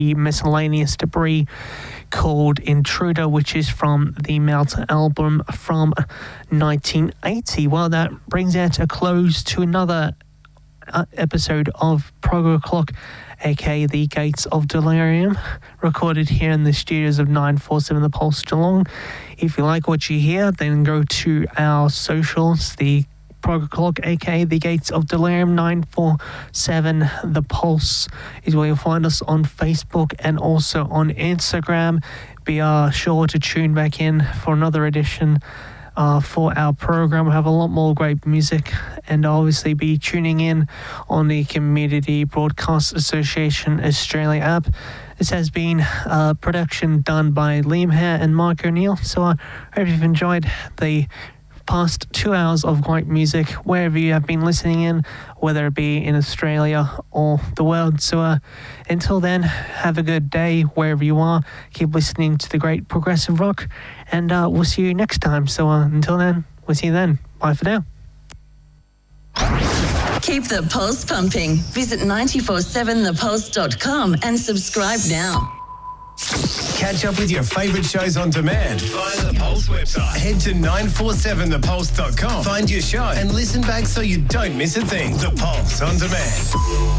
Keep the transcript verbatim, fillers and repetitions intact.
miscellaneous debris called Intruder, which is from the Melter album from nineteen eighty. Well, that brings it to a close to another uh, episode of Prog O'Clock, aka The Gates of Delirium, recorded here in the studios of nine forty-seven The Pulse Geelong. If you like what you hear, then go to our socials, the Prog O'Clock, aka The Gates of Delirium nine forty-seven The Pulse is where you'll find us on Facebook and also on Instagram. Be uh, sure to tune back in for another edition uh, for our program. We'll have a lot more great music, and obviously be tuning in on the Community Broadcast Association Australia app. This has been a production done by Liam Hare and Mark O'Neill, so I hope you've enjoyed the past two hours of great music wherever you have been listening in, whether it be in Australia or the world. So uh, until then, have a good day wherever you are. Keep listening to the great progressive rock, and uh, we'll see you next time. So uh, until then, we'll see you then. Bye for now. Keep the pulse pumping. Visit nine four seven the pulse dot com and subscribe now. Catch up with your favourite shows on demand via the Pulse website. Head to nine four seven the pulse dot com, find your show and listen back so you don't miss a thing. The Pulse on demand.